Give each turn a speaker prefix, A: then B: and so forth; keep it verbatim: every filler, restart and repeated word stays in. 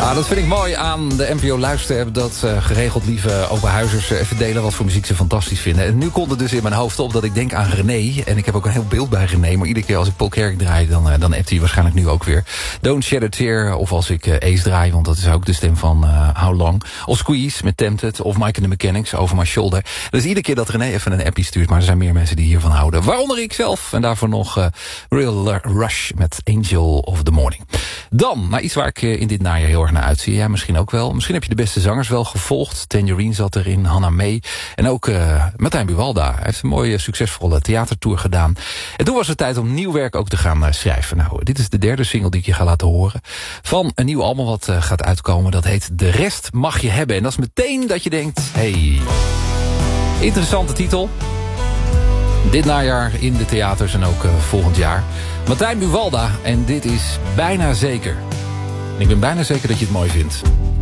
A: Ja, dat vind ik mooi aan de N P O Luister-app. Dat uh, geregeld lieve openhuizers uh, even delen wat voor muziek ze fantastisch vinden. En nu komt het dus in mijn hoofd op dat ik denk aan René. En ik heb ook een heel beeld bij René. Maar iedere keer als ik Paul Kerk draai, dan, uh, dan appt hij waarschijnlijk nu ook weer. Don't Shed a Tear. Of als ik uh, Ace draai, want dat is ook de stem van uh, How Long. Of Squeeze met Tempted. Of Mike and the Mechanics, Over My Shoulder. Dus iedere keer dat René even een appie stuurt. Maar er zijn meer mensen die hiervan houden. Waaronder ik zelf. En daarvoor nog uh, Real Rush met Angel of the Morning. Dan, naar iets waar ik uh, in dit najaar heel erg naar uitzie. Ja, misschien ook wel. Misschien heb je de beste zangers wel gevolgd. Tangerine zat erin, Hannah May. En ook uh, Martijn Buwalda. Hij heeft een mooie, succesvolle theatertour gedaan. En toen was het tijd om nieuw werk ook te gaan uh, schrijven. Nou, dit is de derde single die ik je ga laten horen. Van een nieuw album wat uh, gaat uitkomen. Dat heet De Rest Mag Je Hebben. En dat is meteen dat je denkt, hey, interessante titel. Dit najaar in de theaters en ook uh, volgend jaar. Martijn Buwalda en dit is Bijna Zeker. En ik ben bijna zeker dat je het mooi vindt.